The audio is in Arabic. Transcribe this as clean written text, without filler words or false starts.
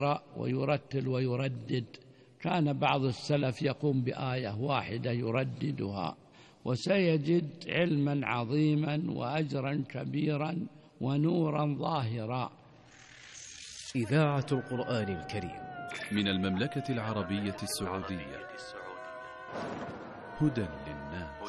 ويرتل ويردد. كان بعض السلف يقوم بآية واحدة يرددها، وسيجد علما عظيما وأجرا كبيرا ونورا ظاهرا. إذاعة القرآن الكريم من المملكة العربية السعودية، هدى للناس.